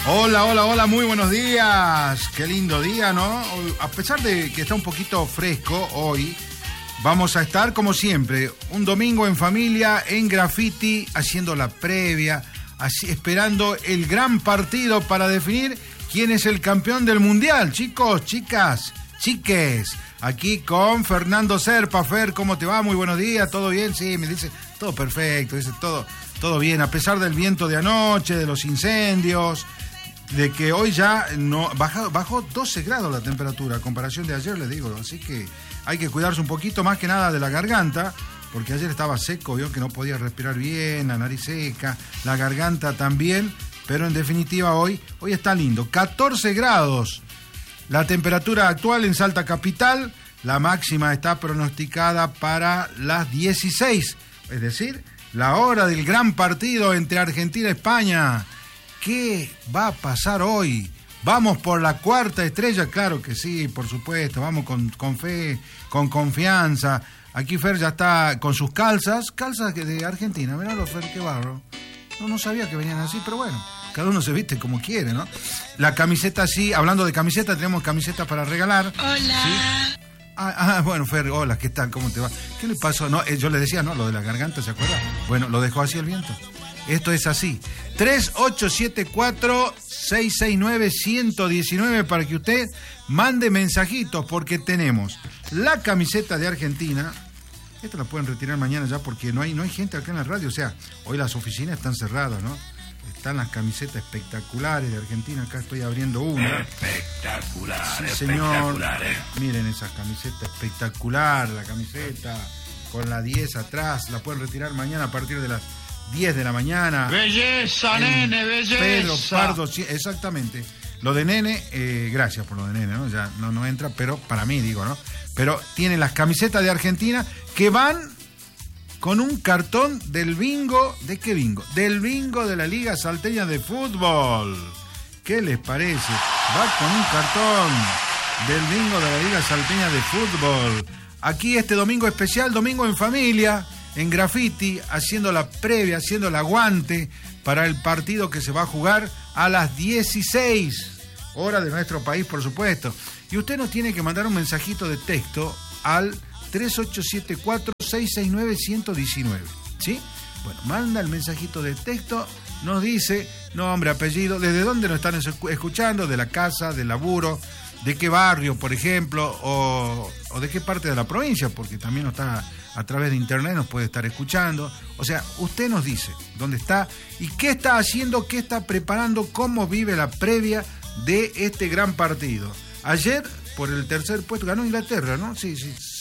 Hola, hola, hola, muy buenos días. Qué lindo día, ¿no? A pesar de que está un poquito fresco hoy, vamos a estar como siempre, un domingo en familia, en Graffiti, haciendo la previa, esperando el gran partido para definir quién es el campeón del mundial. Chicos, chicas, chiques, aquí con Fernando Serpa. Fer, ¿cómo te va? Muy buenos días, ¿todo bien? Sí, me dice, todo perfecto, dice todo bien, a pesar del viento de anoche, de los incendios, de que hoy ya no bajó 12 grados la temperatura a comparación de ayer, les digo, así que hay que cuidarse un poquito más que nada de la garganta, porque ayer estaba seco, vio que no podía respirar bien, la nariz seca, la garganta también, pero en definitiva hoy está lindo, 14 grados la temperatura actual en Salta Capital, la máxima está pronosticada para las 16, es decir, la hora del gran partido entre Argentina y España. ¿Qué va a pasar hoy? ¿Vamos por la cuarta estrella? Claro que sí, por supuesto. Vamos con fe, con confianza. Aquí Fer ya está con sus calzas de Argentina. Mirá, Fer, qué barro. No sabía que venían así, pero bueno, cada uno se viste como quiere, ¿no? La camiseta sí, hablando de camiseta, tenemos camisetas para regalar. Hola. ¿Sí? Bueno, Fer, hola, ¿qué tal? ¿Cómo te va? ¿Qué le pasó? No, yo le decía, ¿no? Lo de la garganta, ¿se acuerda? Bueno, lo dejó así el viento. Esto es así. 3874-669-119 para que usted mande mensajitos, porque tenemos la camiseta de Argentina. Esta la pueden retirar mañana ya porque no hay gente acá en la radio. O sea, hoy las oficinas están cerradas, ¿no? Están las camisetas espectaculares de Argentina. Acá estoy abriendo una. Espectacular, sí, señor. Espectacular. Miren esa camiseta espectacular, la camiseta con la 10 atrás. La pueden retirar mañana a partir de las 10 de la mañana. Belleza, nene, belleza. Pedro Pardo, sí, exactamente. Lo de nene, gracias por lo de nene, ¿no? Ya no entra, pero para mí digo, ¿no? Pero tienen las camisetas de Argentina que van con un cartón del bingo. ¿De qué bingo? Del bingo de la Liga Salteña de Fútbol. ¿Qué les parece? Va con un cartón del bingo de la Liga Salteña de Fútbol. Aquí este domingo especial, domingo en familia, en Graffiti, haciendo la previa, haciendo el aguante para el partido que se va a jugar a las 16, hora de nuestro país, por supuesto. Y usted nos tiene que mandar un mensajito de texto al 3874-669-119, ¿sí? Bueno, manda el mensajito de texto, nos dice nombre, apellido, desde dónde nos están escuchando, de la casa, del laburo, de qué barrio, por ejemplo, o de qué parte de la provincia, porque también nos está a través de internet, nos puede estar escuchando. O sea, usted nos dice dónde está y qué está haciendo, qué está preparando, cómo vive la previa de este gran partido. Ayer, por el tercer puesto, ganó Inglaterra, ¿no? Sí,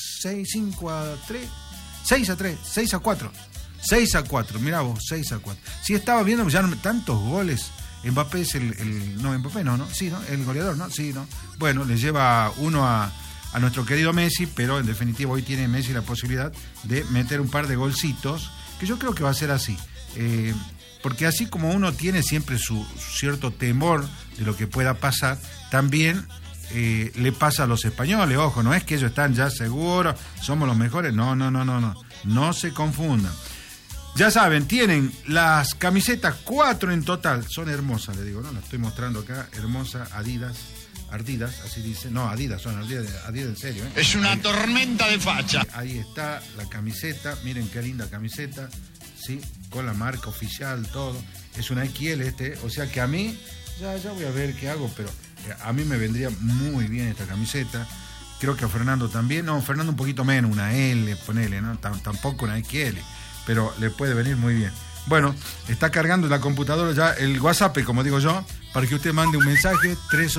6-4, mirá vos, 6-4. Sí, estaba viendo ya tantos goles. Mbappé es Mbappé no, sí, ¿no? El goleador, ¿no? Sí, ¿no? Bueno, le lleva uno a nuestro querido Messi, pero en definitiva hoy tiene Messi la posibilidad de meter un par de golcitos, que yo creo que va a ser así. Porque así como uno tiene siempre su cierto temor de lo que pueda pasar, también le pasa a los españoles. Ojo, no es que ellos están ya seguros, somos los mejores. No se confundan. Ya saben, tienen las camisetas 4 en total, son hermosas, le digo, ¿no? Las estoy mostrando acá, hermosa, Adidas, así dice, no, Adidas, son Adidas en serio, ¿eh? Es una tormenta de facha. Ahí está la camiseta, miren qué linda camiseta, sí, con la marca oficial, todo, es una XL o sea que a mí, ya voy a ver qué hago, pero a mí me vendría muy bien esta camiseta. Creo que a Fernando también, no, Fernando un poquito menos, una L, ponele, ¿no? Tampoco una XL, pero le puede venir muy bien. Bueno, está cargando la computadora ya el WhatsApp, como digo yo, para que usted mande un mensaje,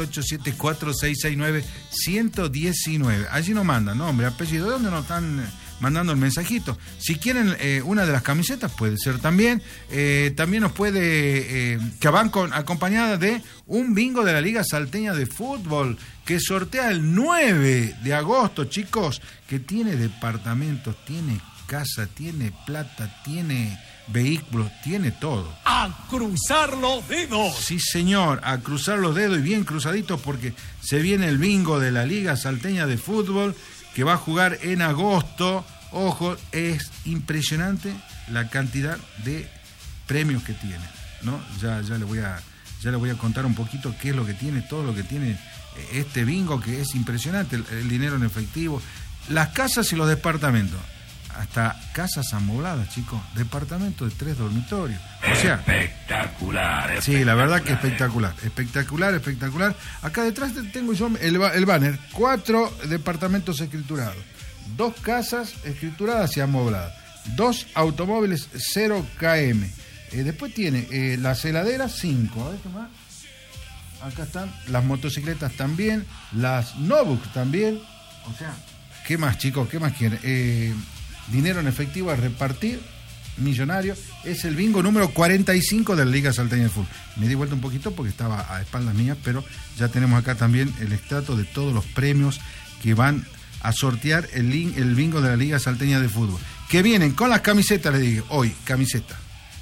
3874-669-119. Allí nos mandan nombre, apellido, ¿de dónde nos están mandando el mensajito? Si quieren una de las camisetas, puede ser también. También nos puede, que van acompañada de un bingo de la Liga Salteña de Fútbol, que sortea el 9 de agosto, chicos, que tiene departamentos, tiene casa, tiene plata, tiene vehículos, tiene todo. ¡A cruzar los dedos! Sí, señor, a cruzar los dedos y bien cruzaditos, porque se viene el bingo de la Liga Salteña de Fútbol, que va a jugar en agosto. Ojo, es impresionante la cantidad de premios que tiene, ¿no? Ya le voy a Ya les voy a contar un poquito qué es lo que tiene, todo lo que tiene este bingo, que es impresionante, el dinero en efectivo, las casas y los departamentos. Hasta casas amobladas, chicos, departamentos de 3 dormitorios. O sea, espectacular. Sí, la verdad que espectacular. Acá detrás tengo yo el banner, 4 departamentos escriturados, 2 casas escrituradas y amobladas, 2 automóviles 0 km. Después tiene las heladeras 5. A ver qué más. Acá están las motocicletas también, las notebooks también. O sea, ¿qué más, chicos? ¿Qué más quieren? Dinero en efectivo a repartir, millonario. Es el bingo número 45 de la Liga Salteña de Fútbol. Me di vuelta un poquito porque estaba a espaldas mías, pero ya tenemos acá también el extracto de todos los premios que van a sortear el bingo de la Liga Salteña de Fútbol. Que vienen con las camisetas, les digo, hoy, camiseta,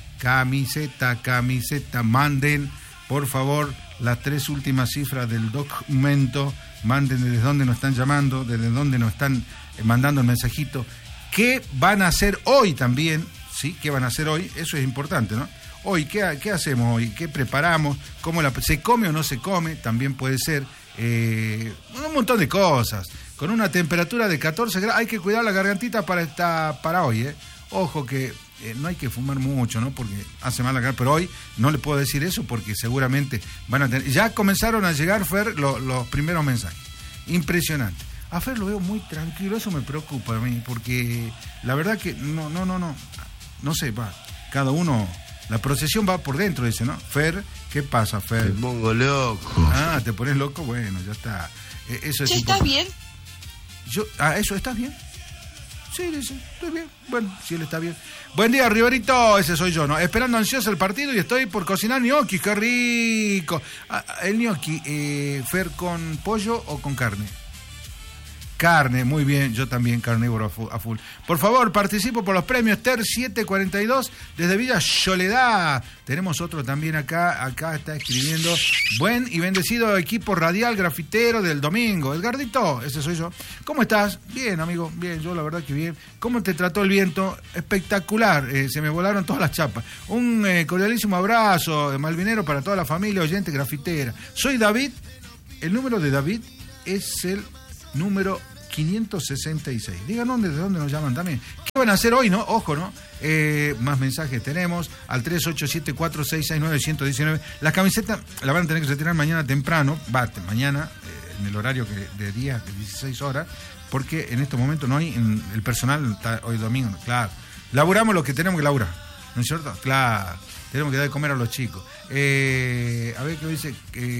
manden, por favor, las 3 últimas cifras del documento, manden desde dónde nos están llamando, desde dónde nos están mandando el mensajito. ¿Qué van a hacer hoy también? ¿Sí? ¿Qué van a hacer hoy? Eso es importante, ¿no? Hoy, ¿qué hacemos hoy? ¿Qué preparamos? ¿Se come o no se come? También puede ser. Un montón de cosas. Con una temperatura de 14 grados. Hay que cuidar la gargantita para hoy, ¿eh? Ojo que no hay que fumar mucho, ¿no? Porque hace mal la garganta. Pero hoy no le puedo decir eso porque seguramente van a tener... Ya comenzaron a llegar, Fer, los primeros mensajes. Impresionante. A Fer lo veo muy tranquilo, eso me preocupa a mí, porque la verdad que no sé, va, cada uno, la procesión va por dentro, dice, ¿no? Fer, ¿qué pasa, Fer? Me pongo loco. Ah, ¿te pones loco? Bueno, ya está. Eso es ¿Estás bien? ¿Eso estás bien? Sí, dice, estoy bien. Bueno, si él está bien. Buen día, Riverito, ese soy yo, ¿no? Esperando ansioso el partido y estoy por cocinar gnocchi, qué rico. El gnocchi, Fer, ¿con pollo o con carne? Carne, muy bien, yo también carnívoro a full. Por favor, participo por los premios TER 742 desde Villa Soledad. Tenemos otro también acá está escribiendo: buen y bendecido equipo radial grafitero del domingo. Edgardito, ese soy yo. ¿Cómo estás? Bien, amigo, bien, yo la verdad que bien. ¿Cómo te trató el viento? Espectacular, se me volaron todas las chapas. Un cordialísimo abrazo malvinero para toda la familia oyente grafitera. Soy David, el número de David es el número 566. Díganos de dónde nos llaman también. ¿Qué van a hacer hoy, no? Ojo, ¿no? Más mensajes tenemos al 3874669119. Las camisetas las van a tener que retirar mañana temprano. Mañana, en el horario de día de 16 horas, porque en estos momentos no hay, el personal está hoy domingo, claro. Laburamos lo que tenemos que laburar, ¿no es cierto? Claro, tenemos que dar de comer a los chicos. A ver qué dice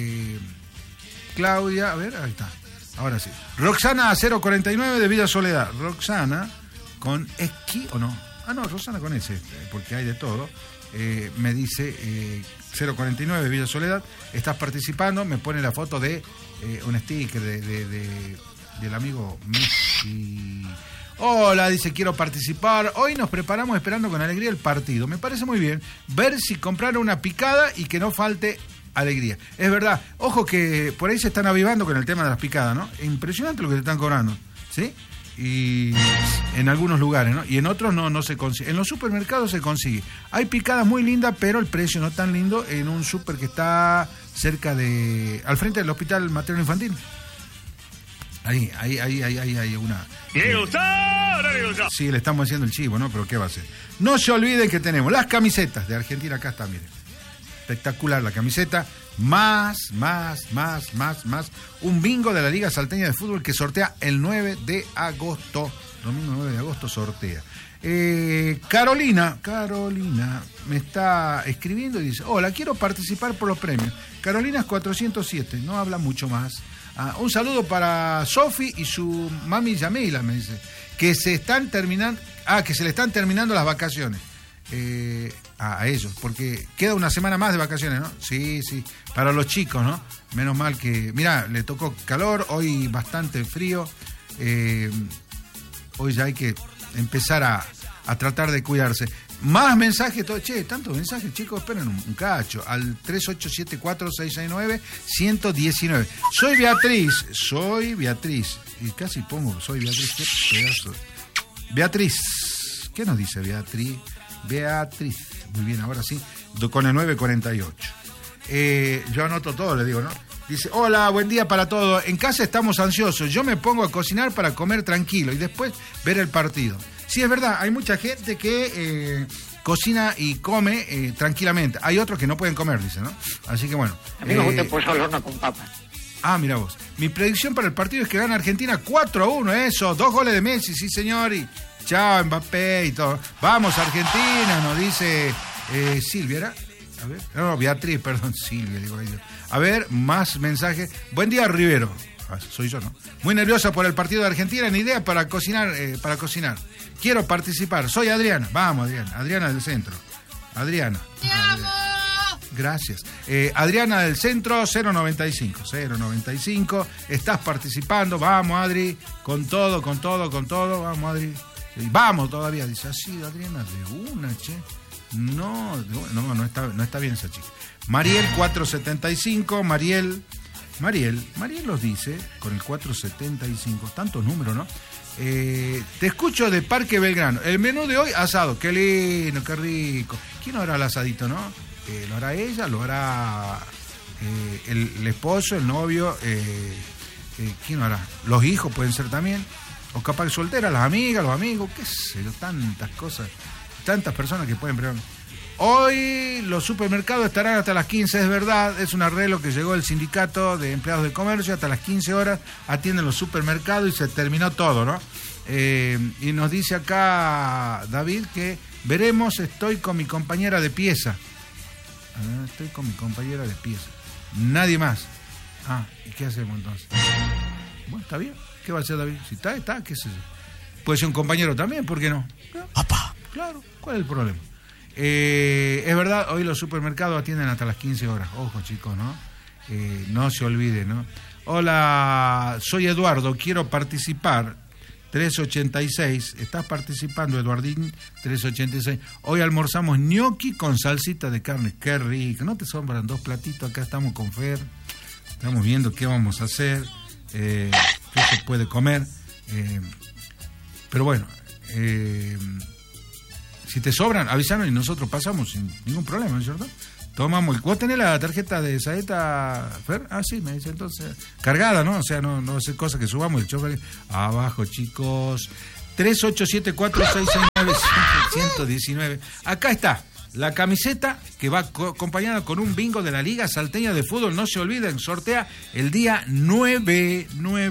Claudia, a ver, ahí está. Ahora sí. Roxana 049 de Villa Soledad. Roxana con esquí o no. No, Roxana con ese, porque hay de todo. Me dice 049 de Villa Soledad. Estás participando. Me pone la foto de un sticker del amigo Messi. Hola, dice, quiero participar. Hoy nos preparamos esperando con alegría el partido. Me parece muy bien. Ver si comprar una picada y que no falte alegría. Es verdad. Ojo que por ahí se están avivando con el tema de las picadas, ¿no? Es impresionante lo que se están cobrando, ¿sí? Y en algunos lugares, ¿no? Y en otros no se consigue. En los supermercados se consigue. Hay picadas muy lindas, pero el precio no tan lindo en un super que está cerca al frente del Hospital Materno Infantil. Ahí hay una... Sí, le estamos haciendo el chivo, ¿no? Pero ¿qué va a hacer? No se olviden que tenemos las camisetas de Argentina, acá está, miren. Espectacular la camiseta, más, un bingo de la Liga Salteña de Fútbol que sortea el 9 de agosto, domingo 9 de agosto sortea. Carolina me está escribiendo y dice: hola, quiero participar por los premios. Carolina es 407, no habla mucho más. Un saludo para Sofi y su mami Yamila, me dice, que se le están terminando las vacaciones. A ellos, porque queda una semana más de vacaciones, ¿no? Sí, para los chicos, ¿no? Menos mal que, mirá, le tocó calor, hoy bastante frío, hoy ya hay que empezar a tratar de cuidarse. Más mensajes, tantos mensajes, chicos, esperen un cacho, al 3874669119. Soy Beatriz, y casi pongo, soy Beatriz, qué pedazo. Beatriz, ¿qué nos dice Beatriz? Muy bien, ahora sí, con el 948. Yo anoto todo, le digo, ¿no? Dice, hola, buen día para todos. En casa estamos ansiosos. Yo me pongo a cocinar para comer tranquilo y después ver el partido. Sí, es verdad, hay mucha gente que cocina y come tranquilamente. Hay otros que no pueden comer, dice, ¿no? Así que bueno. A mí me gusta el pollo al horno con papas. Ah, mira vos. Mi predicción para el partido es que gana Argentina 4-1, eso. 2 goles de Messi, sí señor. Y chao, Mbappé y todo. Vamos, Argentina, nos dice Silvia, ¿era? A ver. No, Beatriz, perdón, Silvia, digo yo. A ver, más mensajes. Buen día, Rivero. Ah, soy yo, ¿no? Muy nerviosa por el partido de Argentina, ni idea para cocinar. Quiero participar. Soy Adriana. Vamos, Adriana. Adriana del Centro. Adriana. ¡Te amo! Gracias. Adriana del Centro, 095. Estás participando. Vamos, Adri. Con todo. Vamos, Adri. Y vamos todavía. Dice así, Adriana, de una, che. No está bien esa chica. Mariel, 475. Mariel los dice con el 475. Tantos números, ¿no? Te escucho de Parque Belgrano. El menú de hoy, asado. Qué lindo, qué rico. ¿Quién hará el asadito, no? ¿Lo hará ella? ¿Lo hará el esposo, el novio? ¿Quién lo hará? Los hijos pueden ser también. O capaz soltera, las amigas, los amigos. Qué sé yo, tantas cosas. Tantas personas que pueden preguntar. Hoy los supermercados estarán hasta las 15, es verdad. Es un arreglo que llegó el sindicato de empleados de comercio. Hasta las 15 horas atienden los supermercados y se terminó todo, ¿no? Y nos dice acá David que veremos, estoy con mi compañera de pieza. Estoy con mi compañera de pieza. Nadie más. ¿Y qué hacemos entonces? Bueno, está bien. ¿Qué va a hacer David? Si está, qué sé yo. Puede ser un compañero también, ¿por qué no? ¡Papá! Claro, ¿cuál es el problema? Es verdad, hoy los supermercados atienden hasta las 15 horas. Ojo, chicos, ¿no? No se olviden, ¿no? Hola, soy Eduardo, quiero participar. 386, estás participando, Eduardín, 386. Hoy almorzamos gnocchi con salsita de carne, qué rico. ¿No te sobran 2 platitos? Acá estamos con Fer, estamos viendo qué vamos a hacer, qué se puede comer. Pero bueno, si te sobran, avísanos y nosotros pasamos sin ningún problema, ¿no es cierto? Tomamos. ¿Vos tenés la tarjeta de Saeta, Fer? Sí, me dice entonces. Cargada, ¿no? O sea, no es cosa que subamos el chofer. Abajo, chicos. 3874-669-119. Acá está. La camiseta que va acompañada con un bingo de la Liga Salteña de Fútbol. No se olviden, sortea el día 9.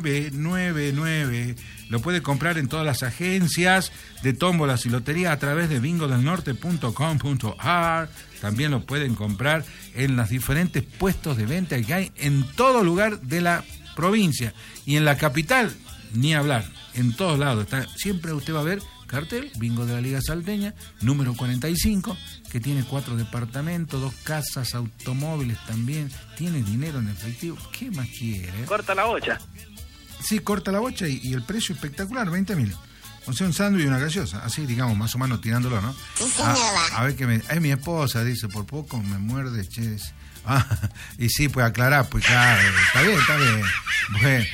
Lo puede comprar en todas las agencias de tómbolas y lotería a través de bingodelnorte.com.ar. También lo pueden comprar en los diferentes puestos de venta que hay en todo lugar de la provincia. Y en la capital, ni hablar. En todos lados. Siempre usted va a ver cartel, bingo de la Liga Salteña, número 45, que tiene 4 departamentos, 2 casas, automóviles también. Tiene dinero en efectivo. ¿Qué más quiere? Corta la bocha. Sí, corta la bocha y el precio espectacular, 20.000. O sea, un sándwich y una gaseosa, así, digamos, más o menos tirándolo, ¿no? A ver qué es mi esposa, dice, por poco me muerde, che. Y sí, pues aclarar, pues claro, está bien. Bueno,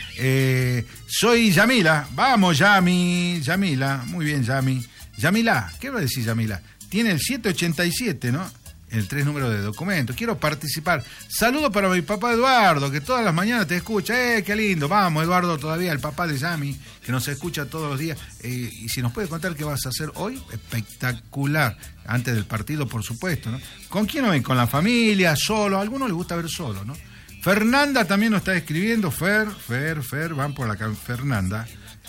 soy Yamila, vamos Yamila, muy bien Yamila, ¿qué va a decir Yamila? Tiene el 787, ¿no? El 3 número de documento. Quiero participar. Saludo para mi papá Eduardo, que todas las mañanas te escucha. Qué lindo. Vamos, Eduardo, todavía, el papá de Yami, que nos escucha todos los días. Y si nos puede contar qué vas a hacer hoy, espectacular. Antes del partido, por supuesto, ¿no? ¿Con quién ven? ¿Con la familia? ¿Solo? A algunos les gusta ver solo, ¿no? Fernanda también nos está escribiendo. Fer, van por la Fernanda.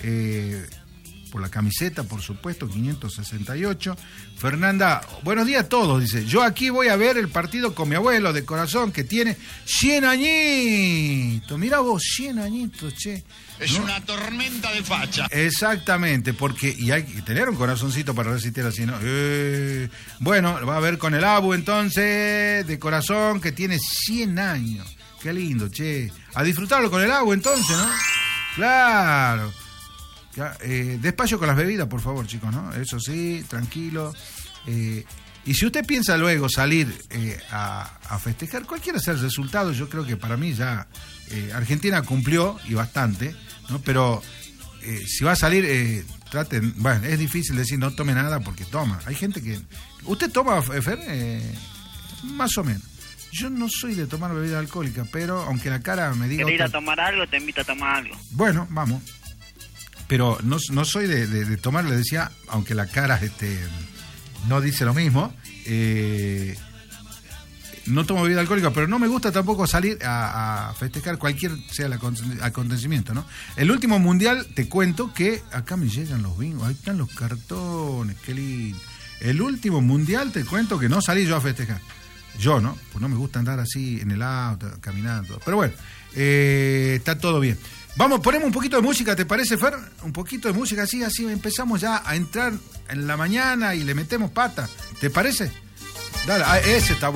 Por la camiseta, por supuesto, 568. Fernanda, buenos días a todos, dice. Yo aquí voy a ver el partido con mi abuelo de corazón, que tiene 100 añitos. Mirá vos, 100 añitos, che. Es una tormenta de facha. Exactamente, porque y hay que tener un corazoncito para resistir así, ¿no? Bueno, va a ver con el abu entonces, de corazón, que tiene 100 años. Qué lindo, che. A disfrutarlo con el abu entonces, ¿no? Claro. Despacio con las bebidas, por favor, chicos, ¿no? Eso sí, tranquilo. Y si usted piensa luego salir a festejar, cualquiera sea el resultado, yo creo que para mí ya Argentina cumplió, y bastante, ¿no? Pero si va a salir, traten, bueno, es difícil decir no tome nada porque toma. Hay gente que... ¿Usted toma, Fer? Más o menos. Yo no soy de tomar bebida alcohólica, pero aunque la cara me diga... ¿Querés ir a tomar algo? Te invito a tomar algo. Bueno, vamos. Pero no soy de tomar, le decía, aunque la cara no dice lo mismo. No tomo bebida alcohólica, pero no me gusta tampoco salir a festejar cualquier sea el acontecimiento, ¿no? El último mundial, te cuento que acá me llegan los bingos, ahí están los cartones, qué lindo. El último mundial, te cuento que no salí yo a festejar. Yo, ¿no? Pues no me gusta andar así en el auto, caminando. Pero bueno, está todo bien. Vamos, ponemos un poquito de música, ¿te parece, Fer? Un poquito de música, así empezamos ya a entrar en la mañana y le metemos pata. ¿Te parece? Dale, ese está bueno.